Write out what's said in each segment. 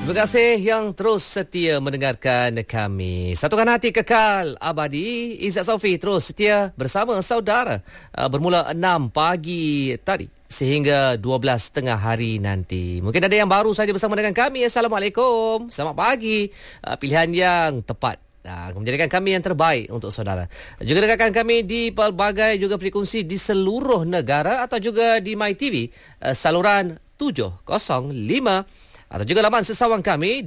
Terima kasih yang terus setia mendengarkan kami. Satukan hati kekal abadi. Izzat Sofi terus setia bersama saudara bermula 6 pagi tadi sehingga 12 tengah hari nanti. Mungkin ada yang baru saja bersama dengan kami. Assalamualaikum. Selamat pagi. Pilihan yang tepat menjadikan kami yang terbaik untuk saudara. Juga dengarkan kami di pelbagai juga frekuensi di seluruh negara atau juga di MyTV saluran 705 atau juga laman sesawang kami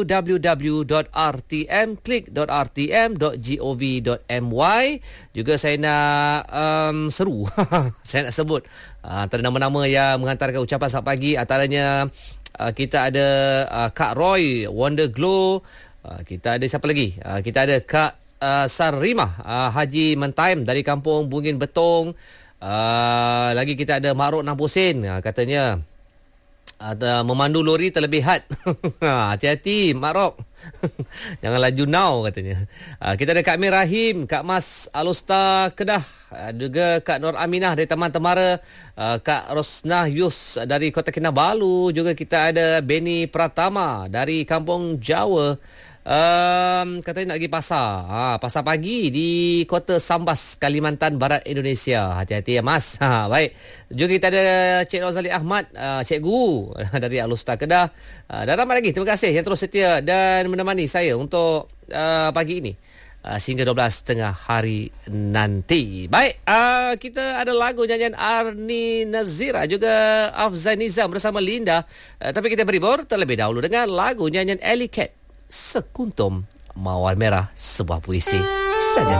www.rtm.gov.my. Juga saya nak seru saya nak sebut antara nama-nama yang menghantarkan ucapan selamat pagi. Antaranya kita ada Kak Roy Wonder Glow. Kita ada siapa lagi? Kita ada Kak Sarimah Haji Mentaim dari kampung Bungin Betong. Lagi kita ada Mak Rok Nampusin. Katanya memandu lori terlebih had. Hati-hati Mak Rok. Jangan laju now katanya. Kita ada Kak Mir Rahim, Kak Mas Alusta Kedah, juga Kak Nur Aminah dari Taman Temara, Kak Rosnah Yus dari Kota Kinabalu. Juga kita ada Beni Pratama dari Kampung Jawa. Katanya nak pergi pasar pasar pagi di Kota Sambas, Kalimantan Barat, Indonesia. Hati-hati ya Mas. Baik. Juga kita ada Cik Rozali Ahmad, cikgu dari Alusta Kedah, dan ramai lagi. Terima kasih yang terus setia dan menemani saya untuk pagi ini sehingga 12.30 hari nanti. Baik, kita ada lagu nyanyian Arni Nazira juga Afzan Nizam bersama Linda. Tapi kita beribur terlebih dahulu dengan lagu nyanyian Ellie Cat, Sekuntum Mawar Merah, sebuah puisi.